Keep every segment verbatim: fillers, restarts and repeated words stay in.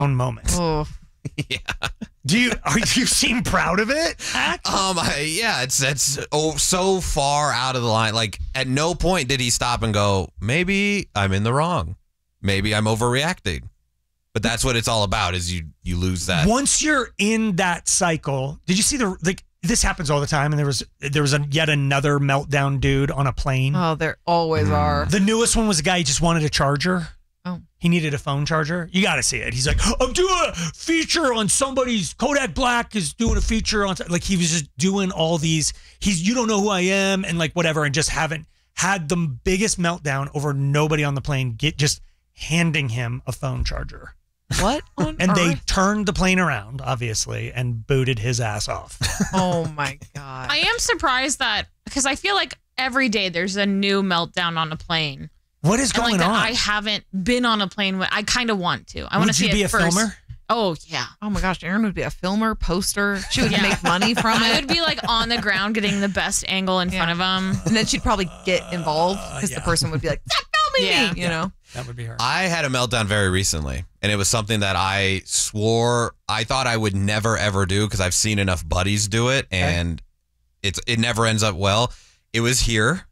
moment. Oh. Yeah. Do you are you seem proud of it? Um, I, yeah, it's it's oh, so far out of the line. Like, at no point did he stop and go, maybe I'm in the wrong. Maybe I'm overreacting. But that's what it's all about, is you you lose that. Once you're in that cycle, did you see the like this happens all the time, and there was there was a, yet another meltdown dude on a plane. Oh, there always Mm. are. The newest one was a guy who just wanted a charger. Oh. He needed a phone charger. You got to see it. He's like, I'm doing a feature on somebody's, Kodak Black is doing a feature on, like he was just doing all these, he's, you don't know who I am, and like whatever, and just haven't had the biggest meltdown over nobody on the plane get just handing him a phone charger. What on And earth? they turned the plane around, obviously, and booted his ass off. Oh my God. I am surprised that, because I feel like every day there's a new meltdown on a plane. What is And going like that on? I haven't been on a plane with, I kind of want to. I want to Would see you be it a first. filmer? Oh, yeah. Oh my gosh, Erin would be a filmer, poster. She would Yeah. make money from I it. would be like on the ground getting the best angle in front of him. And then she'd probably get involved because yeah. the person would be like, stop filming Yeah. me, you know? That would be her. I had a meltdown very recently, and it was something that I swore I thought I would never ever do because I've seen enough buddies do it, and it's it never ends up well. It was here,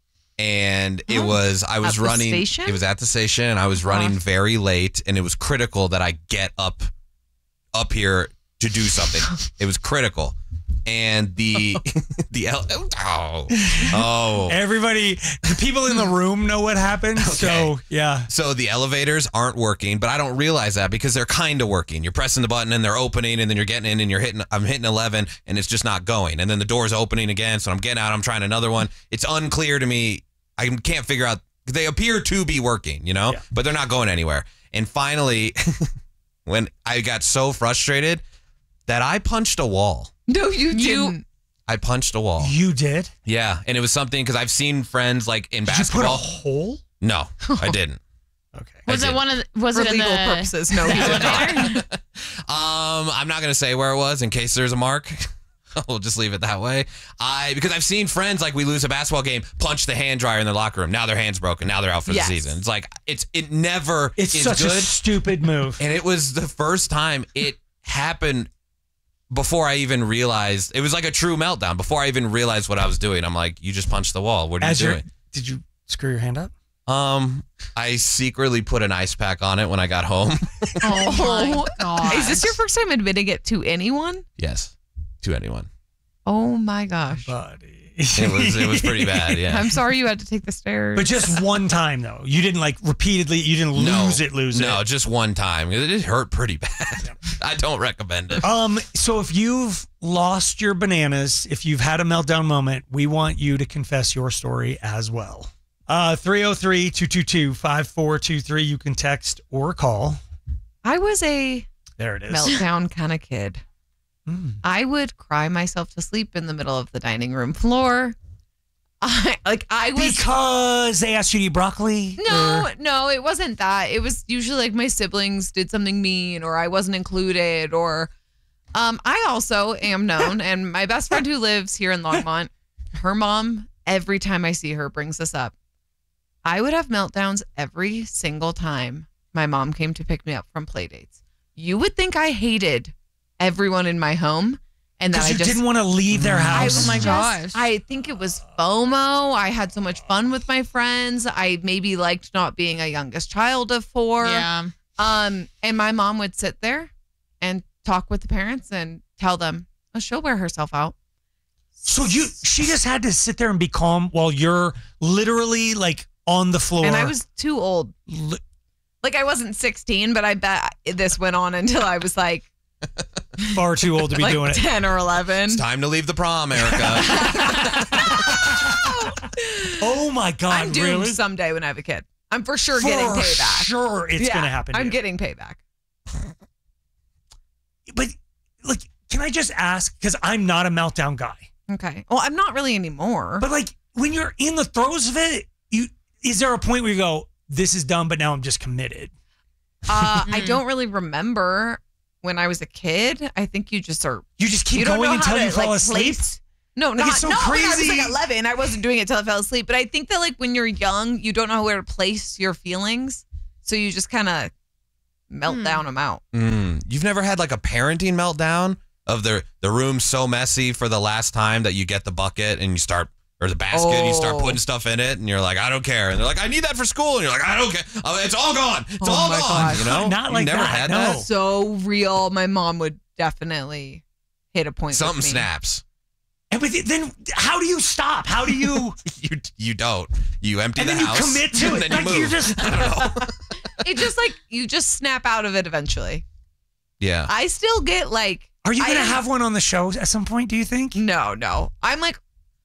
and it Oh. was I was At the running. station? It was at the station, and I was running very late, and it was critical that I get up up here to do something. It was critical, and the the el- oh oh. Everybody, the people in the room know what happened. So, yeah. So the elevators aren't working, but I don't realize that because they're kind of working. You're pressing the button and they're opening, and then you're getting in and you're hitting, I'm hitting eleven and it's just not going. And then the door's opening again. So I'm getting out, I'm trying another one. It's unclear to me. I can't figure out, they appear to be working, you know, Yeah. but they're not going anywhere. And finally, when I got so frustrated that I punched a wall, No, you You- didn't. I punched a wall. You did? Yeah. And it was something because I've seen friends like in Did you put a basketball. hole? No, I didn't. Okay. Was I it did. one of the, was For it in legal the purposes. No, he did not. elevator? Um, I'm not gonna say where it was in case there's a mark. We'll just leave it that way. I because I've seen friends like we lose a basketball game, punch the hand dryer in their locker room. Now their hand's broken. Now they're out for Yes. the season. It's like it's it never It's is such good. a stupid move. And it was the first time it happened before I even realized it was like a true meltdown. Before I even realized what I was doing, I'm like, you just punched the wall. What are As you you're, doing? did you screw your hand up? Um, I secretly put an ice pack on it when I got home. Oh my god! Is this your first time admitting it to anyone? Yes, to anyone. Oh my gosh. Buddy. It was it was pretty bad. Yeah. I'm sorry you had to take the stairs. But just one time, though. You didn't like repeatedly, you didn't No. lose it, lose No, it. just one time. It it hurt pretty bad. I don't recommend it. Um, so if you've lost your bananas, if you've had a meltdown moment, we want you to confess your story as well. Uh, three oh three, two two two, five four two three. You can text or call. I was a There it is. meltdown kind of kid. Mm. I would cry myself to sleep in the middle of the dining room floor. I like I was Because they asked you to eat broccoli? No, Or- no, it wasn't that. It was usually like my siblings did something mean or I wasn't included or um I also am known and my best friend who lives here in Longmont, her mom, every time I see her brings this up. I would have meltdowns every single time my mom came to pick me up from play dates. You would think I hated everyone in my home and that Because I you just didn't want to leave their I house. was Oh my just- gosh. I think it was FOMO. I had so much fun with my friends. I maybe liked not being a youngest child of four. Yeah. Um, and my mom would sit there and talk with the parents and tell them, oh, she'll wear herself out. So you, she just had to sit there and be calm while you're literally like on the floor. And I was too old. Li- Like I wasn't sixteen, but I bet this went on until I was like, far too old to be like doing it. ten or eleven. It's time to leave the prom, Erica. Oh my God, I'm doomed really? someday when I have a kid. I'm for sure For getting payback. sure it's Yeah, going to happen. to I'm you. getting payback. But like, can I just ask? Because I'm not a meltdown guy. Okay. Well, I'm not really anymore. But like, when you're in the throes of it, you is there a point where you go, "This is dumb," but now I'm just committed? Uh, I don't really remember when I was a kid. I think you just are. You just keep you don't going know until how to, you fall like, asleep. place- No, Like, not it's so not when I was crazy. like eleven. I wasn't doing it till I fell asleep. But I think that like when you're young, you don't know where to place your feelings, so you just kind of meltdown amount. Mm. You've never had like a parenting meltdown of the the room so messy for the last time that you get the bucket and you start or the basket Oh. and you start putting stuff in it and you're like, I don't care. And they're like, I need that for school. And you're like, I don't care. Oh, it's all gone. It's Oh all my gone. gosh. You know? Not You like never that, had no. that? So real. My mom would definitely hit a point. Something with me. snaps. And with it, then how do you stop? How do you? You you don't. You empty and the then you house. commit to and it. then Like you move. you're just. I don't know. It just like you just snap out of it eventually. Yeah. I still get like. Are you I gonna am- have one on the show at some point? Do you think? No, no. I'm like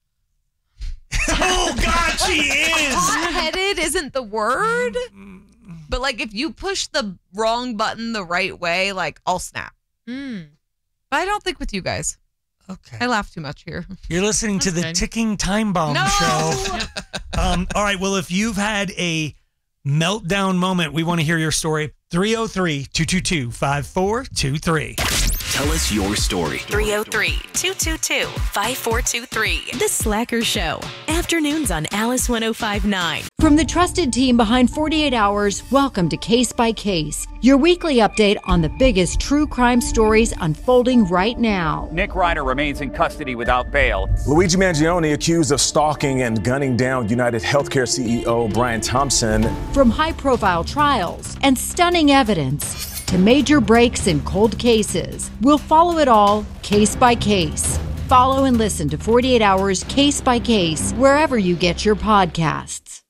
Oh God, she is. hot-headed isn't the word, but like if you push the wrong button the right way, like I'll snap. Mm. But I don't think with you guys. Okay. I laugh too much here. You're listening to the That's good. Ticking Time Bomb No. show. Um, all right. Well, if you've had a meltdown moment, we want to hear your story. three oh three, two two two, five four two three. Tell us your story. three oh three, two two two, five four two three. The Slacker Show. Afternoons on Alice one oh five point nine. From the trusted team behind forty-eight hours, welcome to Case by Case, your weekly update on the biggest true crime stories unfolding right now. Nick Ryder remains in custody without bail. Luigi Mangione accused of stalking and gunning down United Healthcare C E O Brian Thompson. From high-profile trials and stunning evidence to major breaks in cold cases, we'll follow it all case by case. Follow and listen to forty-eight hours Case by Case wherever you get your podcasts.